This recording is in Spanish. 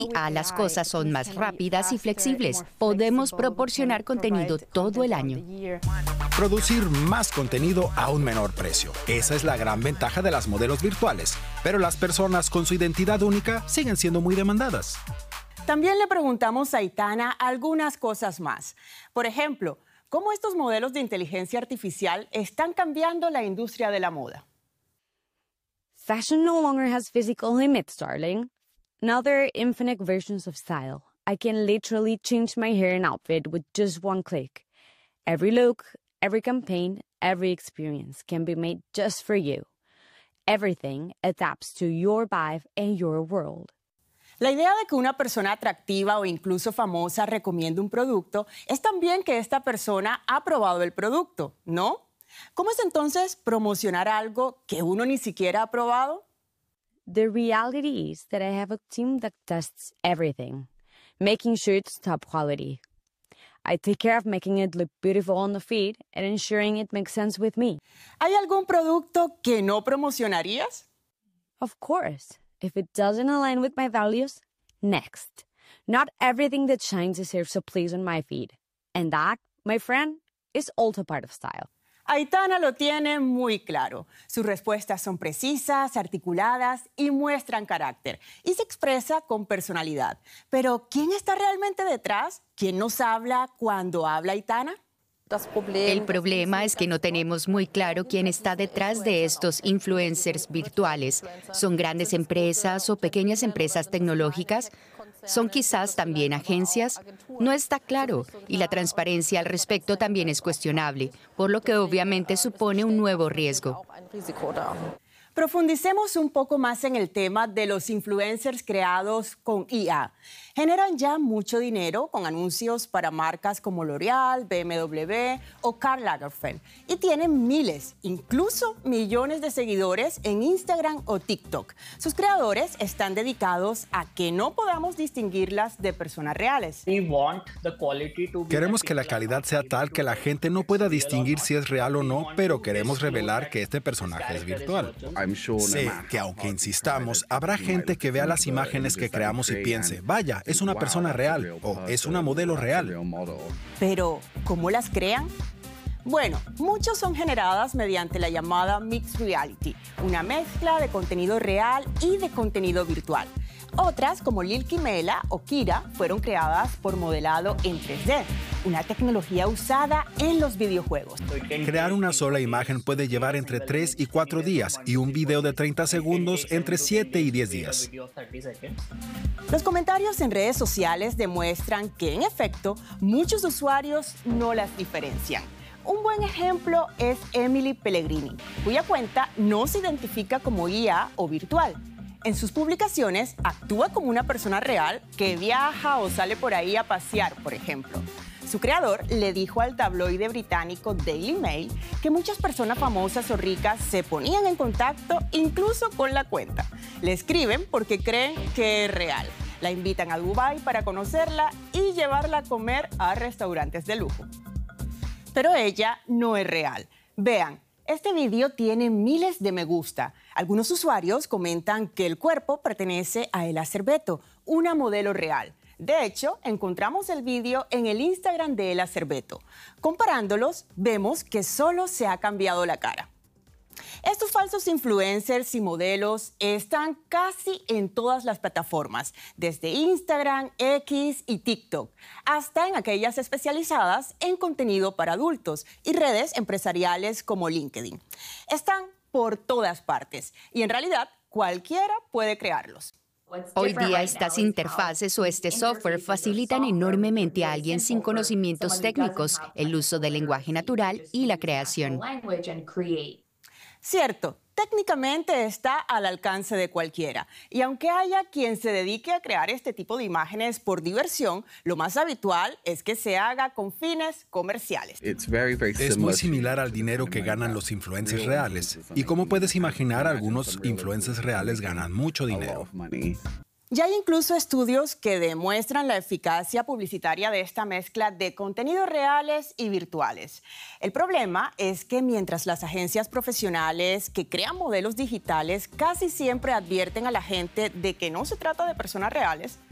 Las cosas son más rápidas y flexibles. Podemos proporcionar contenido todo el año. Producir más contenido a un menor precio. Esa es la gran ventaja de las modelos virtuales. Pero las personas con su identidad única siguen siendo muy demandadas. También le preguntamos a Aitana algunas cosas más. Por ejemplo, ¿cómo estos modelos de inteligencia artificial están cambiando la industria de la moda? Fashion no longer has physical limits, darling. Now there are infinite versions of style. I can literally change my hair and outfit with just one click. Every look, every campaign, every experience can be made just for you. Everything adapts to your vibe and your world. La idea de que una persona atractiva o incluso famosa recomiende un producto es también que esta persona ha probado el producto, ¿no? ¿Cómo es entonces promocionar algo que uno ni siquiera ha probado? The reality is that I have a team that tests everything, making sure it's top quality. I take care of making it look beautiful on the feed and ensuring it makes sense with me. ¿Hay algún producto que no promocionarías? Of course. If it doesn't align with my values, next. Not everything that shines deserves a place on my feed. And that, my friend, is also part of style. Aitana lo tiene muy claro. Sus respuestas son precisas, articuladas y muestran carácter. Y se expresa con personalidad. Pero, ¿quién está realmente detrás? ¿Quién nos habla cuando habla Aitana? El problema es que no tenemos muy claro quién está detrás de estos influencers virtuales. ¿Son grandes empresas o pequeñas empresas tecnológicas? ¿Son quizás también agencias? No está claro, y la transparencia al respecto también es cuestionable, por lo que obviamente supone un nuevo riesgo. Profundicemos un poco más en el tema de los influencers creados con IA. Generan ya mucho dinero con anuncios para marcas como L'Oreal, BMW o Karl Lagerfeld y tienen miles, incluso millones de seguidores en Instagram o TikTok. Sus creadores están dedicados a que no podamos distinguirlas de personas reales. Queremos que la calidad sea tal que la gente no pueda distinguir si es real o no, pero queremos revelar que este personaje es virtual. Sé que aunque insistamos, habrá gente que vea las imágenes que creamos y piense, vaya, es una persona real o es una modelo real. Pero, ¿cómo las crean? Bueno, muchos son generadas mediante la llamada Mixed Reality, una mezcla de contenido real y de contenido virtual. Otras, como Lil Kimela o Kira, fueron creadas por modelado en 3D, una tecnología usada en los videojuegos. Crear una sola imagen puede llevar entre 3 y 4 días y un video de 30 segundos entre 7 y 10 días. Los comentarios en redes sociales demuestran que, en efecto, muchos usuarios no las diferencian. Un buen ejemplo es Emily Pellegrini, cuya cuenta no se identifica como IA o virtual. En sus publicaciones actúa como una persona real que viaja o sale por ahí a pasear, por ejemplo. Su creador le dijo al tabloide británico Daily Mail que muchas personas famosas o ricas se ponían en contacto incluso con la cuenta. Le escriben porque creen que es real. La invitan a Dubái para conocerla y llevarla a comer a restaurantes de lujo. Pero ella no es real. Vean. Este video tiene miles de me gusta. Algunos usuarios comentan que el cuerpo pertenece a Ela Cerveto, una modelo real. De hecho, encontramos el video en el Instagram de Ela Cerveto. Comparándolos, vemos que solo se ha cambiado la cara. Estos falsos influencers y modelos están casi en todas las plataformas, desde Instagram, X y TikTok, hasta en aquellas especializadas en contenido para adultos y redes empresariales como LinkedIn. Están por todas partes y en realidad cualquiera puede crearlos. Hoy día estas interfaces o este software facilitan enormemente a alguien sin conocimientos técnicos el uso del lenguaje natural y la creación. Cierto, técnicamente está al alcance de cualquiera. Y aunque haya quien se dedique a crear este tipo de imágenes por diversión, lo más habitual es que se haga con fines comerciales. Es muy similar al dinero que ganan los influencers reales. Y como puedes imaginar, algunos influencers reales ganan mucho dinero. Ya hay incluso estudios que demuestran la eficacia publicitaria de esta mezcla de contenidos reales y virtuales. El problema es que mientras las agencias profesionales que crean modelos digitales casi siempre advierten a la gente de que no se trata de personas reales,